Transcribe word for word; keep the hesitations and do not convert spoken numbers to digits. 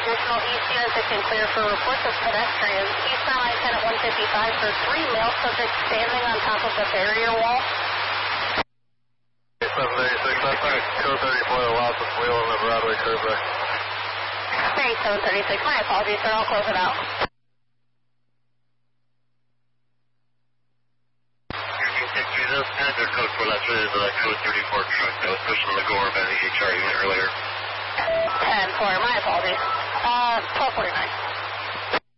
additional east units that can clear for reports of pedestrians. Eastbound I ten at one fifty-five for three male subjects standing on top of the barrier wall. seven thirty-six, that's right. Code thirty-four, the Lawson wheel on the Broadway curve there. Hey, seven thirty-six, my apologies, sir. I'll close it out. Those standard code for that is the code thirty-four truck that was pushing the Gore by the H R unit earlier. ten four, my apologies. Uh, twelve forty-nine.